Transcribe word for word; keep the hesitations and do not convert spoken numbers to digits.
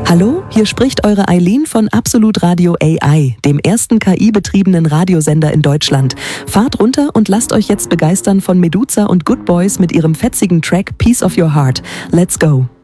Hallo, hier spricht eure Eileen von Absolut Radio A I, dem ersten K I-betriebenen Radiosender in Deutschland. Fahrt runter und lasst euch jetzt begeistern von Meduza und Good Boys mit ihrem fetzigen Track Piece of Your Heart. Let's go!